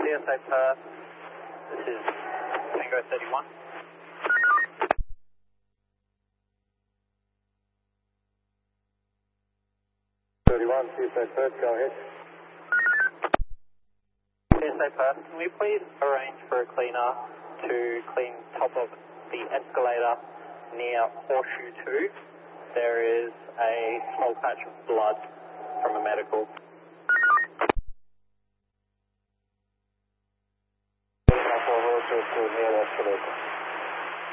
PSA Perth, this is Tango 31. PSA Perth, go ahead. PSA Perth, can we please arrange for a cleaner to clean top of the escalator near Horseshoe 2? There is a small patch of blood from a medical. Horseshoe 2 near escalator.